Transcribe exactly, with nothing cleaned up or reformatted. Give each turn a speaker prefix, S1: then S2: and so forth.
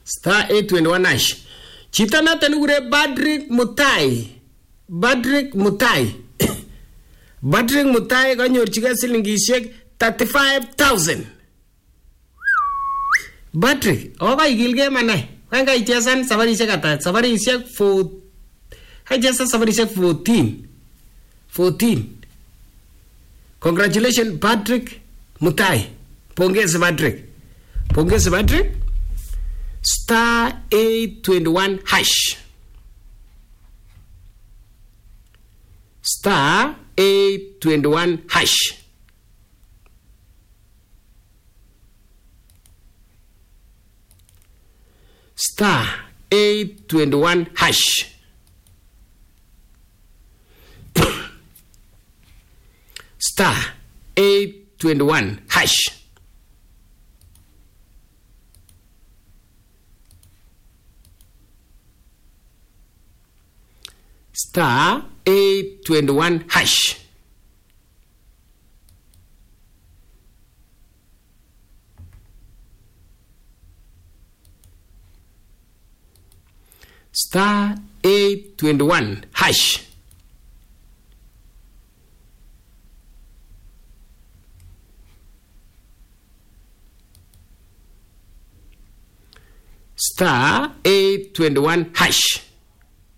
S1: Star eight twenty-one hash. Chito natin ure Badrick Mutai. Badrick Mutai. Badrick Mutai kanyorchigei silingishek thirty-five thousand. Badrick, oka igilgei manai. Kanga ichesan safarishek ata? Safarishek four. Haichesan safarishek fourteen. fourteen. Congratulations Badrick Mutai. Pongezi Badrick. Pongezi Badrick. Star eight twenty-one hash. Star eight twenty-one hash. Star eight twenty-one hash. Star eight twenty-one hash. Star eight twenty-one hash. Star eight twenty-one hash. Star eight twenty-one hash.